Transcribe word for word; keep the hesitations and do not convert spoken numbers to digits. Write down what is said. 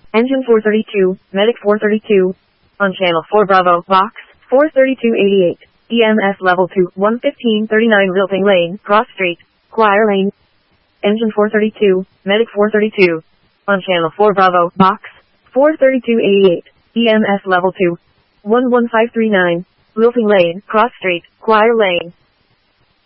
Engine four thirty-two, Medic four thirty-two. On channel four Bravo, box, four thirty-two eighty-eight. E M S level two, one fifteen thirty-nine Lilting Lane, Cross Street, Choir Lane. Engine four thirty-two, Medic four thirty-two. On channel four Bravo, box, four thirty-two eighty-eight. E M S level two, one one five three nine. Lilting Lane, Cross Street, Choir Lane.